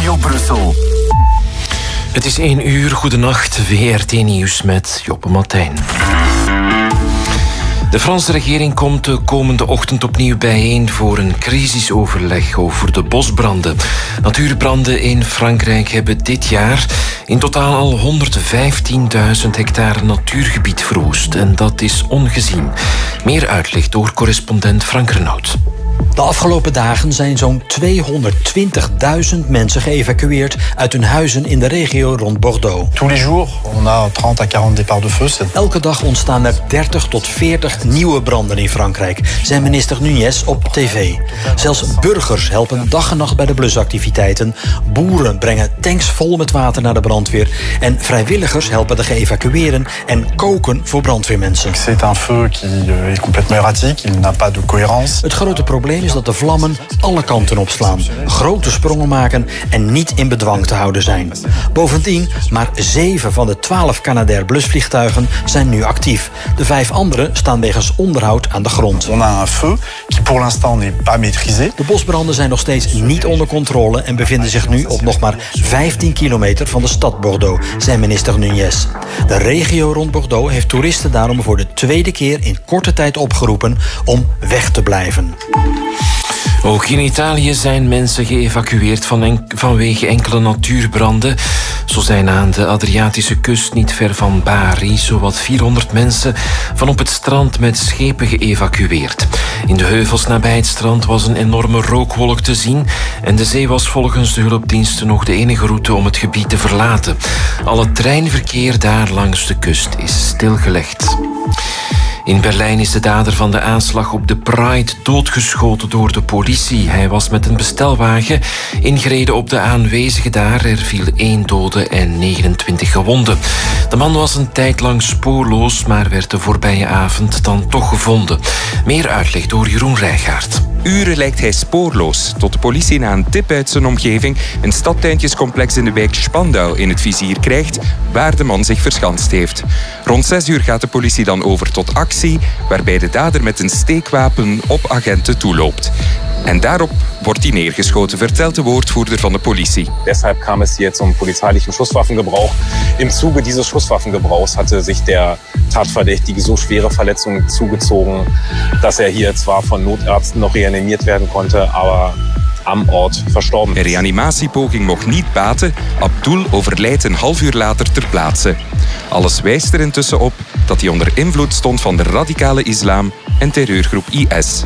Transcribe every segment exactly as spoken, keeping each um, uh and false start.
Radio Brussel. Het is één uur, goedenacht, V R T Nieuws met Joppe Martijn. De Franse regering komt de komende ochtend opnieuw bijeen voor een crisisoverleg over de bosbranden. Natuurbranden in Frankrijk hebben dit jaar in totaal al honderdvijftienduizend hectare natuurgebied verwoest. En dat is ongezien. Meer uitleg door correspondent Frank Renaud. De afgelopen dagen zijn zo'n tweehonderdtwintigduizend mensen geëvacueerd uit hun huizen in de regio rond Bordeaux. Tous les jours, on a trente à quarante départs de feu. Elke dag ontstaan er dertig tot veertig nieuwe branden in Frankrijk, zei minister Nunez op tv. Zelfs burgers helpen dag en nacht bij de blusactiviteiten. Boeren brengen tanks vol met water naar de brandweer. En vrijwilligers helpen de geëvacueerden en koken voor brandweermensen. C'est un feu qui est complètement erratique, il n'a pas de cohérence. Het grote probleem is dat de vlammen alle kanten opslaan, grote sprongen maken en niet in bedwang te houden zijn. Bovendien, maar zeven van de twaalf Canadair blusvliegtuigen zijn nu actief. De vijf andere staan wegens onderhoud aan de grond. On a un feu qui pour l'instant n'est pas maîtrisé. De bosbranden zijn nog steeds niet onder controle en bevinden zich nu op nog maar vijftien kilometer van de stad Bordeaux, zei minister Nunez. De regio rond Bordeaux heeft toeristen daarom voor de tweede keer in korte tijd opgeroepen om weg te blijven. Ook in Italië zijn mensen geëvacueerd van en, vanwege enkele natuurbranden. Zo zijn aan de Adriatische kust niet ver van Bari zowat vierhonderd mensen van op het strand met schepen geëvacueerd. In de heuvels nabij het strand was een enorme rookwolk te zien en de zee was volgens de hulpdiensten nog de enige route om het gebied te verlaten. Al het treinverkeer daar langs de kust is stilgelegd. In Berlijn is de dader van de aanslag op de Pride doodgeschoten door de politie. Hij was met een bestelwagen ingereden op de aanwezigen daar. Er viel één dode en negenentwintig gewonden. De man was een tijd lang spoorloos, maar werd de voorbije avond dan toch gevonden. Meer uitleg door Jeroen Rijgaard. Uren lijkt hij spoorloos, tot de politie na een tip uit zijn omgeving een stadtuintjescomplex in de wijk Spandau in het vizier krijgt, waar de man zich verschanst heeft. Rond zes uur gaat de politie dan over tot actie, waarbij de dader met een steekwapen op agenten toeloopt. En daarop wordt hij neergeschoten, vertelt de woordvoerder van de politie. Deshalb kam es hier zum polizeilichen Schusswaffengebrauch. Im Zuge dieses Schusswaffengebrauchs hatte sich der Tatverdächtige so schwere Verletzungen zugezogen, dass er hier zwar von Notärzten noch reanimiert werden konnte, aber am Ort verstorben. Een reanimatiepoging mocht niet baten. Abdul overlijdt een half uur later ter plaatse. Alles wijst er intussen op dat hij onder invloed stond van de radicale islam en terreurgroep I S.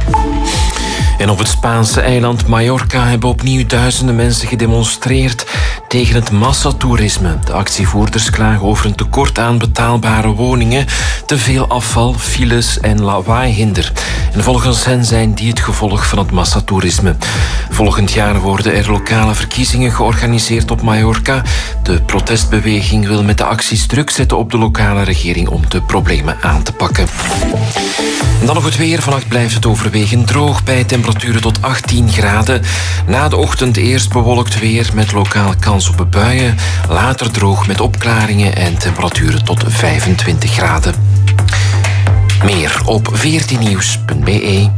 En op het Spaanse eiland Mallorca hebben opnieuw duizenden mensen gedemonstreerd tegen het massatoerisme. De actievoerders klagen over een tekort aan betaalbare woningen, te veel afval, files en lawaaihinder. En volgens hen zijn die het gevolg van het massatoerisme. Volgend jaar worden er lokale verkiezingen georganiseerd op Mallorca. De protestbeweging wil met de acties druk zetten op de lokale regering om de problemen aan te pakken. En dan nog het weer. Vannacht blijft het overwegend droog bij temperaturen tot achttien graden. Na de ochtend eerst bewolkt weer met lokaal kans op buien. Later droog met opklaringen en temperaturen tot vijfentwintig graden. Meer op v r t nieuws punt b e.